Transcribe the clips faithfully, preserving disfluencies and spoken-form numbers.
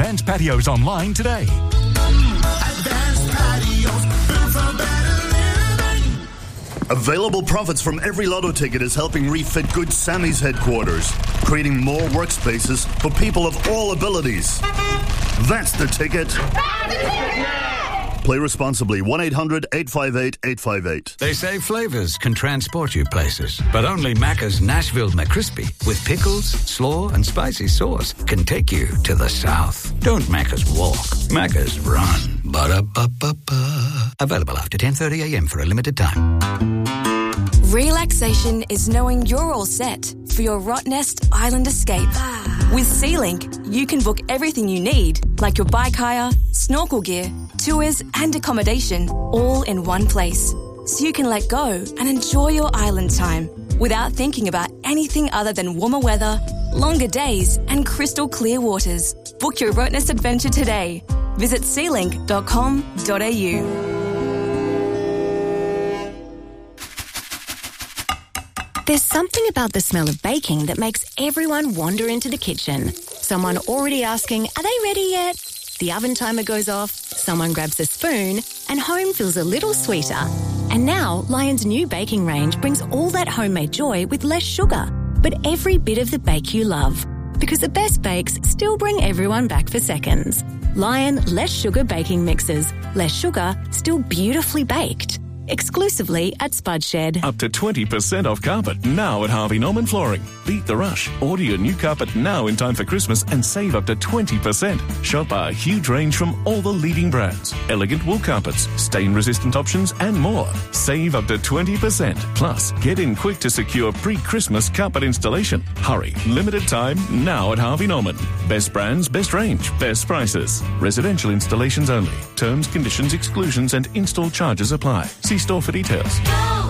Advanced Patios online today. Advanced Patios, built for better living. Available profits from every lotto ticket is helping refit Good Sammy's headquarters, creating more workspaces for people of all abilities. That's the ticket. That's the ticket! Play responsibly. one eight hundred eight five eight eight five eight. They say flavours can transport you places, but only Macca's Nashville McCrispy with pickles, slaw and spicy sauce can take you to the south. Don't Macca's walk. Macca's run. Ba-da-ba-ba-ba. Available after ten thirty a m for a limited time. Relaxation is knowing you're all set for your Rottnest Island escape. With SeaLink, you can book everything you need, like your bike hire, snorkel gear, tours and accommodation, all in one place. So you can let go and enjoy your island time without thinking about anything other than warmer weather, longer days and crystal clear waters. Book your Rottnest adventure today. Visit sea link dot com dot a u. There's something about the smell of baking that makes everyone wander into the kitchen. Someone already asking, are they ready yet? The oven timer goes off, someone grabs a spoon, and home feels a little sweeter. And now, Lion's new baking range brings all that homemade joy with less sugar, but every bit of the bake you love. Because the best bakes still bring everyone back for seconds. Lion Less Sugar Baking Mixes. Less sugar, still beautifully baked. Exclusively at Spudshed. Up to twenty percent off carpet now at Harvey Norman Flooring. Beat the rush. Order your new carpet now in time for Christmas and save up to twenty percent. Shop our huge range from all the leading brands. Elegant wool carpets, stain-resistant options and more. Save up to twenty percent. Plus, get in quick to secure pre-Christmas carpet installation. Hurry. Limited time now at Harvey Norman. Best brands, best range, best prices. Residential installations only. Terms, conditions, exclusions and install charges apply. See store for details.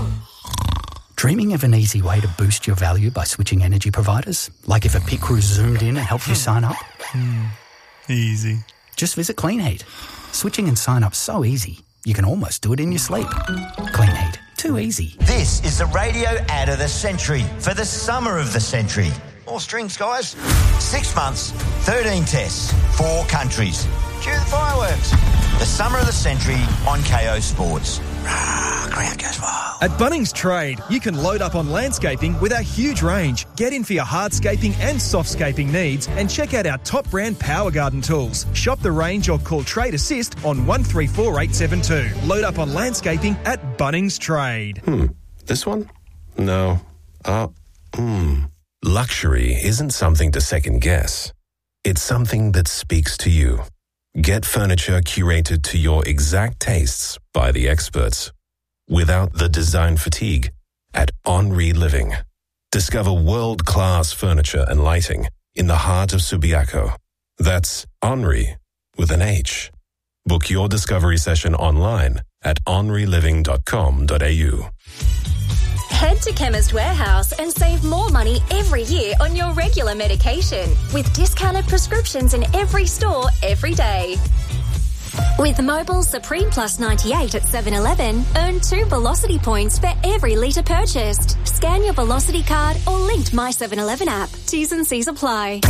Dreaming of an easy way to boost your value by switching energy providers? Like if a pit crew zoomed in and helped you sign up? Mm, easy. Just visit Clean Heat. Switching and sign up so easy, you can almost do it in your sleep. Clean Heat. Too easy. This is the radio ad of the century for the summer of the century. More strings, guys. Six months, thirteen tests, four countries. Cue the fireworks. The summer of the century on K O Sports. Crowd goes wild. At Bunnings Trade, you can load up on landscaping with our huge range. Get in for your hardscaping and softscaping needs and check out our top brand Power Garden tools. Shop the range or call Trade Assist on one three four eight seven two. Load up on landscaping at Bunnings Trade. Hmm. This one? No. Uh, hmm. Luxury isn't something to second guess. It's something that speaks to you. Get furniture curated to your exact tastes by the experts, without the design fatigue, at Henri Living. Discover world-class furniture and lighting in the heart of Subiaco. That's Henri with an H. Book your discovery session online at henri living dot com dot a u. Head to Chemist Warehouse and save more money every year on your regular medication with discounted prescriptions in every store every day. With Mobile Supreme Plus ninety-eight at seven eleven, earn two Velocity points for every litre purchased. Scan your Velocity card or linked My seven eleven app. T's and C's apply.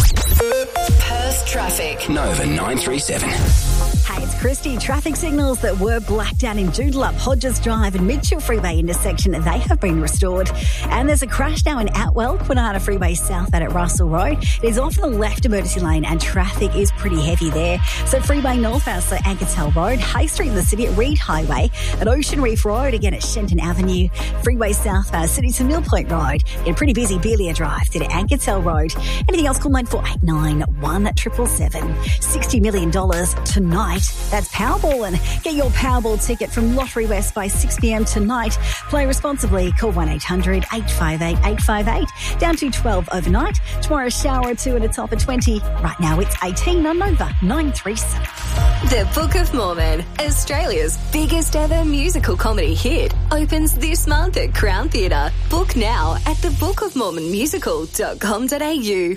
Perth traffic. Nova nine three seven. Hey, it's Christy. Traffic signals that were blacked out in Joondalup, Hodges Drive and Mitchell Freeway intersection, they have been restored. And there's a crash now in Atwell, Kwinana Freeway south out at Russell Road. It is off on the left emergency lane and traffic is pretty heavy there. So Freeway northbound, so Ankertel Road, High Street in the city at Reed Highway, at Ocean Reef Road, again at Shenton Avenue, Freeway southbound, City to Mill Point Road, in pretty busy Belia Drive to the Ankertel Road. Anything else, call nine four eight nine, one seven seven seven. sixty million dollars tonight. That's Powerball, and get your Powerball ticket from Lottery West by six p m tonight. Play responsibly. Call one eight hundred eight five eight eight five eight. Down to twelve overnight. Tomorrow a shower or two and a top of twenty. Right now it's eighteen on Nova nine three seven. The Book of Mormon, Australia's biggest ever musical comedy hit, opens this month at Crown Theatre. Book now at the book of mormon musical dot com dot a u.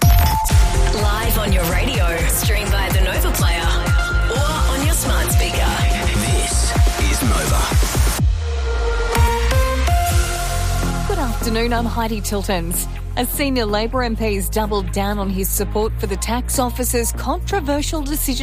Live on your radio, stream by the Nova Player, or on your smart speaker. This is Nova. Good afternoon, I'm Heidi Tiltons. A senior Labor M P has doubled down on his support for the tax officer's controversial decision